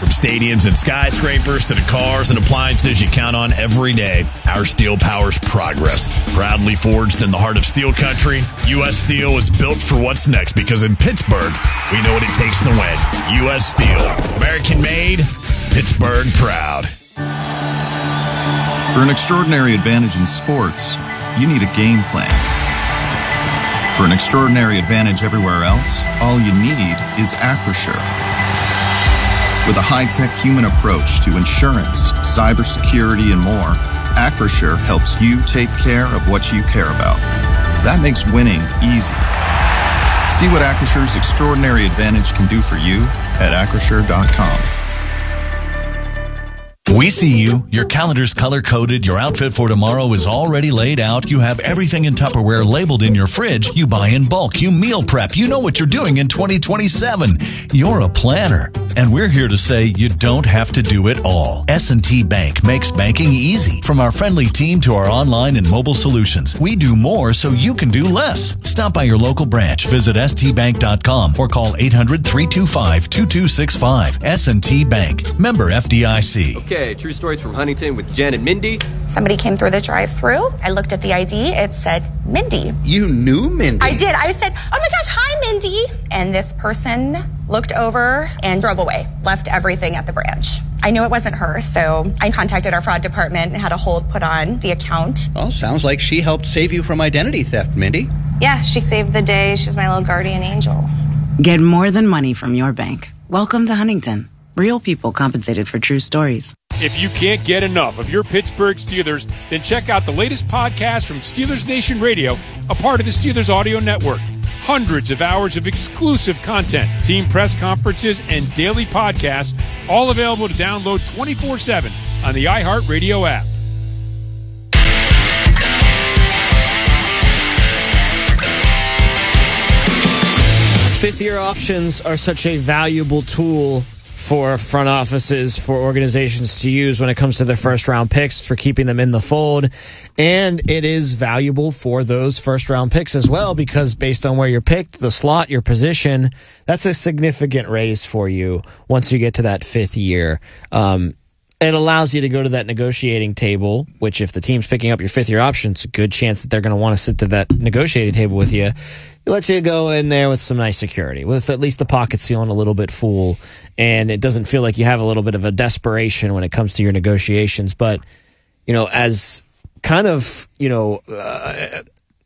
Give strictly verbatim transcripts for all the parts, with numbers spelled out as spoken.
From stadiums and skyscrapers to the cars and appliances you count on every day, our steel powers progress. Proudly forged in the heart of steel country, U S Steel is built for what's next because in Pittsburgh, we know what it takes to win. U S Steel. American made, Pittsburgh proud. For an extraordinary advantage in sports, you need a game plan. For an extraordinary advantage everywhere else, all you need is Acrisure. With a high-tech human approach to insurance, cybersecurity, and more, Acrisure helps you take care of what you care about. That makes winning easy. See what Acrisure's extraordinary advantage can do for you at acrisure dot com. We see you. Your calendar's color-coded. Your outfit for tomorrow is already laid out. You have everything in Tupperware labeled in your fridge. You buy in bulk. You meal prep. You know what you're doing in twenty twenty-seven. You're a planner. And we're here to say you don't have to do it all. S and T Bank makes banking easy. From our friendly team to our online and mobile solutions, we do more so you can do less. Stop by your local branch. Visit S T bank dot com or call eight hundred, three two five, two two six five. S and T Bank. Member F D I C. Okay, true stories from Huntington with Jen and Mindy. Somebody came through the drive-thru. I looked at the I D. It said Mindy. You knew Mindy? I did. I said, oh my gosh, hi, Mindy. And this person looked over and drove away, left everything at the branch. I knew it wasn't her, so I contacted our fraud department and had a hold put on the account. Well, sounds like she helped save you from identity theft, Mindy. Yeah, she saved the day. She was my little guardian angel. Get more than money from your bank. Welcome to Huntington. Real people compensated for true stories. If you can't get enough of your Pittsburgh Steelers, then check out the latest podcast from Steelers Nation Radio, a part of the Steelers Audio Network. Hundreds of hours of exclusive content, team press conferences, and daily podcasts, all available to download twenty-four seven on the iHeartRadio app. Fifth-year options are such a valuable tool for front offices, for organizations to use when it comes to their first-round picks, for keeping them in the fold. And it is valuable for those first-round picks as well, because based on where you're picked, the slot, your position, that's a significant raise for you once you get to that fifth year. Um, it allows you to go to that negotiating table, which if the team's picking up your fifth-year option, it's a good chance that they're going to want to sit to that negotiating table with you. It lets you go in there with some nice security, with at least the pockets feeling a little bit full, and it doesn't feel like you have a little bit of a desperation when it comes to your negotiations. But, you know, as kind of, you know, uh,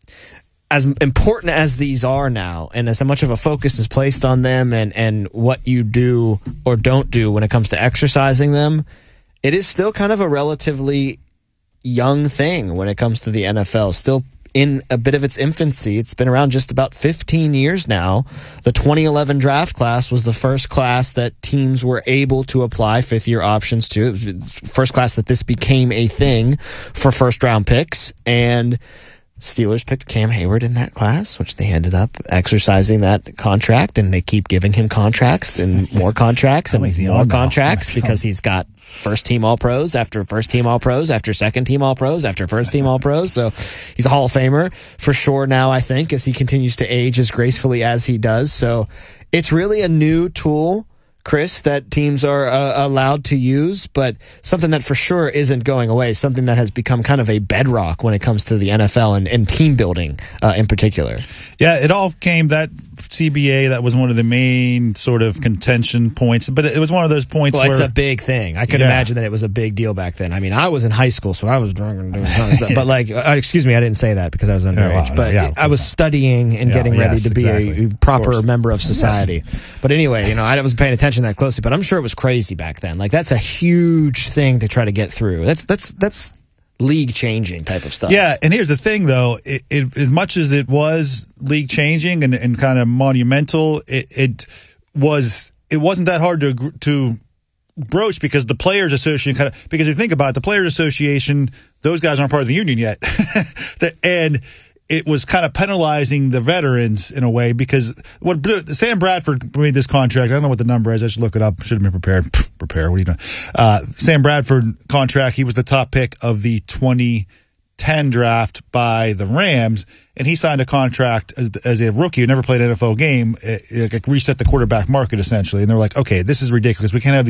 as important as these are now, and as much of a focus is placed on them and, and what you do or don't do when it comes to exercising them, it is still kind of a relatively young thing when it comes to the N F L. Still in a bit of its infancy. It's been around just about fifteen years now. The twenty eleven draft class was the first class that teams were able to apply fifth-year options to. It was the first class that this became a thing for first-round picks, and Steelers picked Cam Hayward in that class, which they ended up exercising that contract, and they keep giving him contracts and more contracts and more contracts because he's got first-team All-Pros after first-team All-Pros after second-team All-Pros after first-team All-Pros. So he's a Hall of Famer for sure now, I think, as he continues to age as gracefully as he does. So it's really a new tool, Chris, that teams are uh, allowed to use, but something that for sure isn't going away, something that has become kind of a bedrock when it comes to the N F L and, and team building uh, in particular. Yeah, it all came, that C B A, that was one of the main sort of contention points, but it was one of those points well, where... it's a big thing. I could yeah. imagine that it was a big deal back then. I mean, I was in high school, so I was drunk and doing some stuff, but like, uh, excuse me, I didn't say that because I was underage, yeah, well, but yeah, I was studying and yeah, getting ready yes, to be exactly. a proper of member of society. Yes. But anyway, you know, I wasn't paying attention that closely, but I'm sure it was crazy back then. Like, that's a huge thing to try to get through. That's, that's, that's league changing type of stuff. Yeah, and here's the thing, though. It, it, as much as it was league changing and, and kind of monumental, it, it was it wasn't that hard to to broach because the Players Association kind of because if you think about it, the Players Association, those guys aren't part of the union yet, and it was kind of penalizing the veterans in a way because what Sam Bradford made this contract. I don't know what the number is. I should look it up. Should have been prepared. Prepare. What are you doing? Uh, Sam Bradford contract. He was the top pick of the twenty ten draft by the Rams, and he signed a contract as as a rookie who never played an N F L game. It, it, it reset the quarterback market essentially, and they were like, okay, this is ridiculous. We can't have